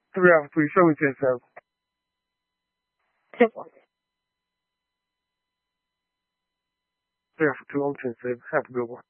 3 3 7 10 7. Tip 1. 3 2 10 7. Have a good one.